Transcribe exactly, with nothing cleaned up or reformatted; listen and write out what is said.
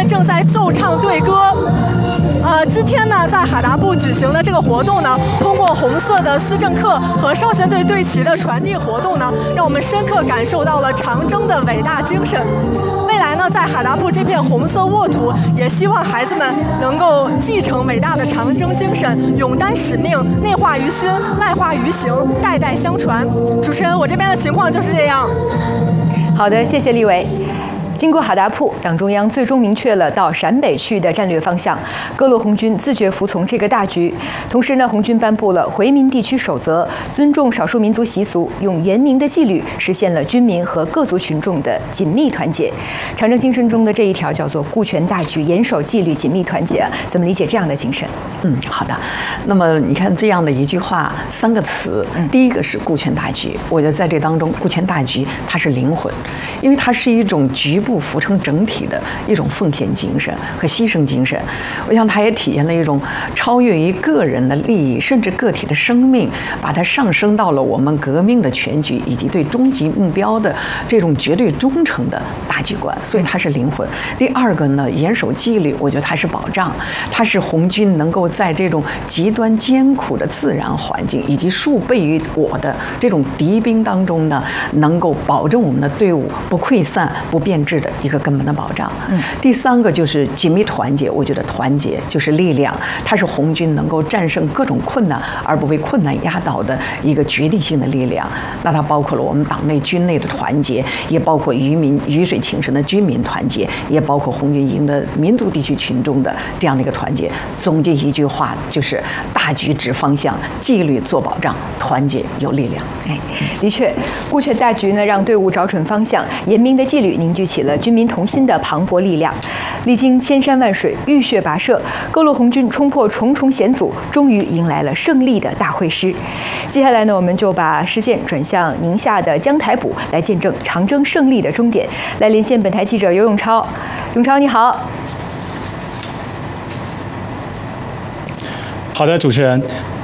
们正在奏唱队歌。呃，今天呢，在海达布举行的这个活动呢，通过红色的思政课和少先队队旗的传递活动呢，让我们深刻感受到了长征的伟大精神。未来呢，在海达布这片红色沃土，也希望孩子们能够继承伟大的长征精神，勇担使命，内化于心，外化于行，代代相传。主持人，我这边的情况就是这样。 好的，谢谢立伟。经过哈达铺，党中央最终明确了到陕北去的战略方向。各路红军自觉服从这个大局。同时呢，红军颁布了回民地区守则，尊重少数民族习俗，用严明的纪律实现了军民和各族群众的紧密团结。长征精神中的这一条叫做顾全大局、严守纪律、紧密团结。怎么理解这样的精神？ 嗯，好的。那么你看这样的一句话，三个词，第一个是顾全大局。我觉得在这当中，顾全大局它是灵魂，因为它是一种局部服成整体的一种奉献精神和牺牲精神。我想它也体现了一种超越于个人的利益，甚至个体的生命，把它上升到了我们革命的全局以及对终极目标的这种绝对忠诚的大局观。所以它是灵魂。第二个呢，严守纪律，我觉得它是保障，它是红军能够在这种极端艰苦的自然环境以及数倍于我的这种敌兵当中呢，能够保证我们的队伍不溃散、不变质的一个根本的保障。嗯，第三个就是紧密团结，我觉得团结就是力量，它是红军能够战胜各种困难而不被困难压倒的一个决定性的力量。那它包括了我们党内军内的团结，也包括渔民鱼水情深的军民团结，也包括红军营的民族地区群众的这样的一个团结。总结一句话就是大局指方向，纪律做保障，团结有力量。 哎，的确，顾全大局呢，让队伍找准方向，严明的纪律凝聚起了军民同心的磅礴力量。历经千山万水，浴血跋涉，各路红军冲破重重险阻，终于迎来了胜利的大会师。接下来呢，我们就把视线转向宁夏的江台堡，来见证长征胜利的终点。来连线本台记者尤永超，永超你好。 好的，主持人。